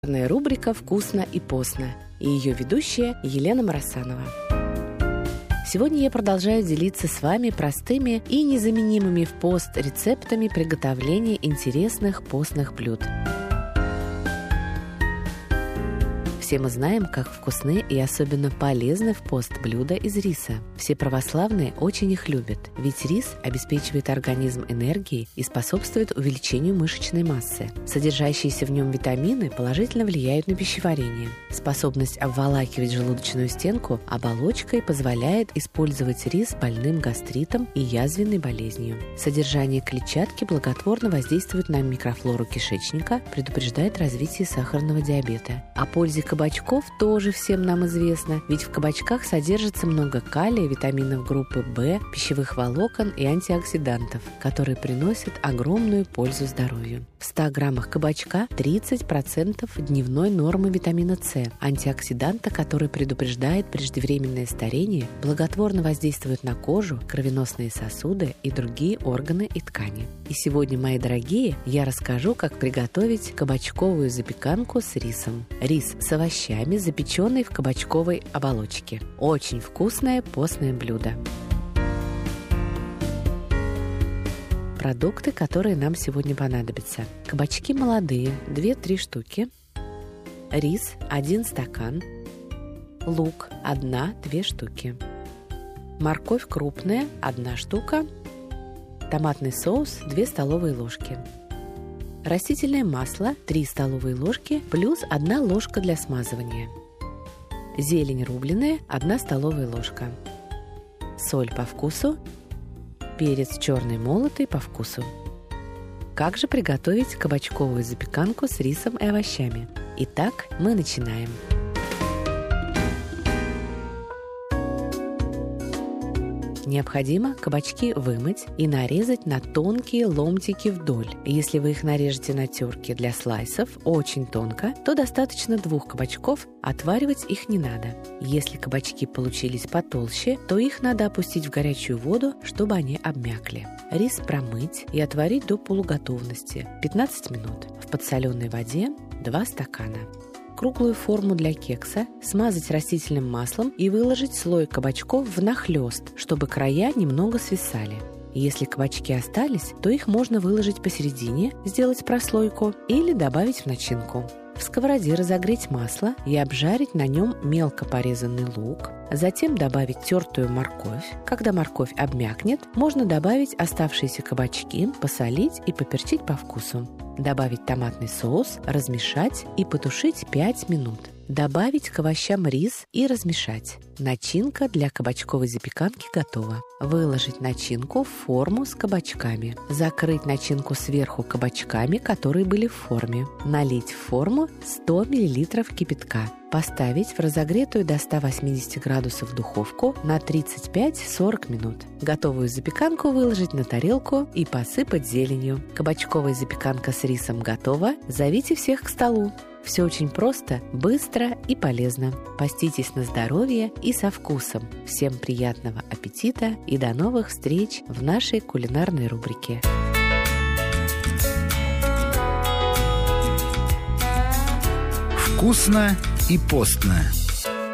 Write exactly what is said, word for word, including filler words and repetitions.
Рубрика «Вкусно и постно» и ее ведущая Елена Марасанова. Сегодня я продолжаю делиться с вами простыми и незаменимыми в пост рецептами приготовления интересных постных блюд. Все мы знаем, как вкусны и особенно полезны в пост блюда из риса. Все православные очень их любят, ведь рис обеспечивает организм энергией и способствует увеличению мышечной массы. Содержащиеся в нем витамины положительно влияют на пищеварение. Способность обволакивать желудочную стенку оболочкой позволяет использовать рис больным гастритом и язвенной болезнью. Содержание клетчатки благотворно воздействует на микрофлору кишечника, предупреждает развитие сахарного диабета. О пользе кабачков тоже всем нам известно, ведь в кабачках содержится много калия, витаминов группы В, пищевых волокон и антиоксидантов, которые приносят огромную пользу здоровью. В ста граммах кабачка тридцать процентов дневной нормы витамина С, антиоксиданта, который предупреждает преждевременное старение, благотворно воздействует на кожу, кровеносные сосуды и другие органы и ткани. И сегодня, мои дорогие, я расскажу, как приготовить кабачковую запеканку с рисом. Рис с овощами, запеченный в кабачковой оболочке. Очень вкусное постное блюдо. Продукты, которые нам сегодня понадобятся. Кабачки молодые, две-три штуки. Рис, один стакан. Лук, одна-две штуки. Морковь крупная, одна штука. Томатный соус, две столовые ложки. Растительное масло, три столовые ложки, плюс одна ложка для смазывания. Зелень рубленая, одна столовая ложка. Соль по вкусу. Перец черный молотый по вкусу. Как же приготовить кабачковую запеканку с рисом и овощами? Итак, мы начинаем. Необходимо кабачки вымыть и нарезать на тонкие ломтики вдоль. Если вы их нарежете на терке для слайсов очень тонко, то достаточно двух кабачков, отваривать их не надо. Если кабачки получились потолще, то их надо опустить в горячую воду, чтобы они обмякли. Рис промыть и отварить до полуготовности пятнадцать минут. В подсоленной воде два стакана. Круглую форму для кекса смазать растительным маслом и выложить слой кабачков внахлёст, чтобы края немного свисали. Если кабачки остались, то их можно выложить посередине, сделать прослойку или добавить в начинку. В сковороде разогреть масло и обжарить на нем мелко порезанный лук. Затем добавить тертую морковь. Когда морковь обмякнет, можно добавить оставшиеся кабачки, посолить и поперчить по вкусу. Добавить томатный соус, размешать и потушить пять минут. Добавить к овощам рис и размешать. Начинка для кабачковой запеканки готова. Выложить начинку в форму с кабачками. Закрыть начинку сверху кабачками, которые были в форме. Налить в форму сто миллилитров кипятка. Поставить в разогретую до ста восьмидесяти градусов духовку на тридцать пять-сорок минут. Готовую запеканку выложить на тарелку и посыпать зеленью. Кабачковая запеканка с рисом готова. Зовите всех к столу. Все очень просто, быстро и полезно. Поститесь на здоровье и со вкусом. Всем приятного аппетита и до новых встреч в нашей кулинарной рубрике. Вкусно и постно.